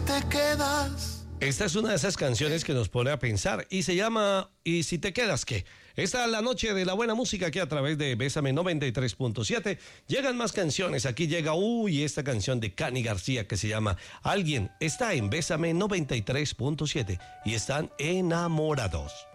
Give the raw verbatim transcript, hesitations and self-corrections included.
te quedas. Esta es una de esas canciones que nos pone a pensar y se llama ¿Y si te quedas qué? Esta es la noche de la buena música aquí a través de Bésame noventa y tres punto siete. Llegan más canciones, aquí llega, uy, esta canción de Cani García que se llama Alguien. Está en Bésame noventa y tres punto siete y están enamorados.